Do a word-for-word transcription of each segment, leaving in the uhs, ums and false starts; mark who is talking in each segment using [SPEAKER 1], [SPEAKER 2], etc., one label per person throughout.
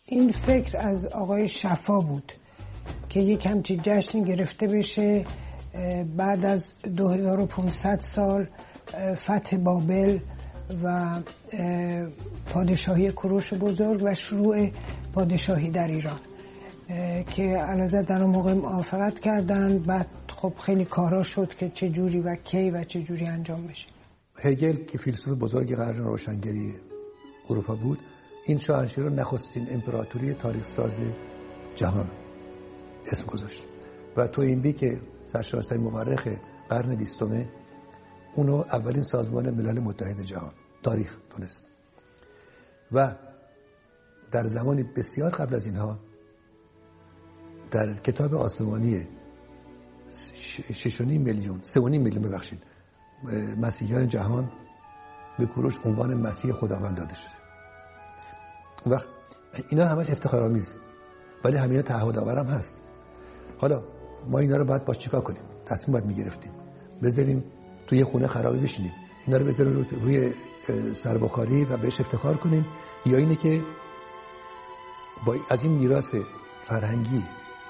[SPEAKER 1] این فکر از آقای شفا بود که یک همچین جشنی گرفته بشه بعد از دو هزار و پانصد سال فتح بابل و پادشاهی کوروش بزرگ و شروع پادشاهی در ایران که علازت در اون موقع موافقت کردن. بعد خب خیلی کارا شد که چه جوری و کی و چه جوری انجام بشه.
[SPEAKER 2] هگل که فیلسوف بزرگ قرن روشنگری اروپا بود، این شاهنشاهی رو نخستین امپراتوری تاریخ ساز جهان اسم گذاشت و توینبی که سرشناسای مورخ قرن بیستمه اونو اولین سازمان ملل متحد جهان تاریخ دونست و در زمانی بسیار قبل از اینها در کتاب آسمانی شش و نیم میلیون سه و نیم میلیون ببخشید مسیحیان جهان به کوروش عنوان مسیح خداوند داده شده. وقت اینا همش افتخارآمیزه ولی همینا تعهدآور هم هست. حالا ما اینا رو باید با چیکار کنیم؟ تصمیم باید میگرفتیم بذاریم توی خونه خرابی بشینیم، اینا رو بذاریم روی سربخاری و بهش افتخار کنیم، یا اینه که با از این میراث فرهنگی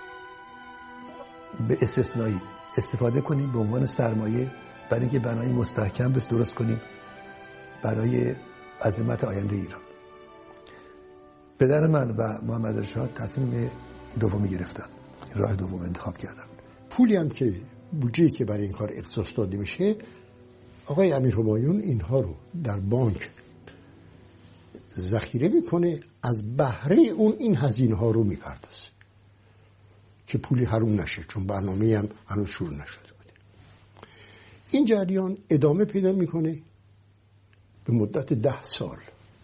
[SPEAKER 2] به استثنایی استفاده کنیم به عنوان سرمایه برای اینکه بنای مستحکم بس درست کنیم برای عظمت آینده ایران. پدر من و محمد رضا تصمیم دومی گرفتن، راه دوم انتخاب کردن.
[SPEAKER 3] پولی هم که بودجه‌ای که برای این کار اختصاص داده میشه، آقای امیرهمایون اینها رو در بانک ذخیره میکنه، از بهره اون این هزینه ها رو میپردازه که پولی حروم نشه، چون برنامه هم هنوز شروع نشده بوده. این جریان ادامه پیدا میکنه به مدت ده سال.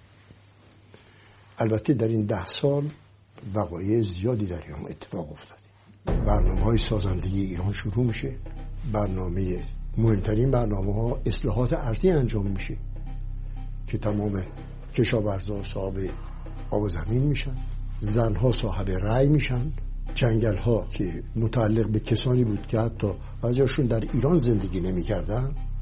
[SPEAKER 3] البته در این ده سال وقایع زیادی در ایران اتفاق افتاده. برنامه‌های سازندگی ایران شروع میشه، برنامه مهمترین برنامه‌ها اصلاحات ارضی انجام میشه که تمام کشاورزا صاحب آب و زمین میشن، زنها صاحب رأی میشن، جنگل‌ها که متعلق به کسانی بود که حتی بعضی‌هاشون در ایران زندگی نمی‌کردن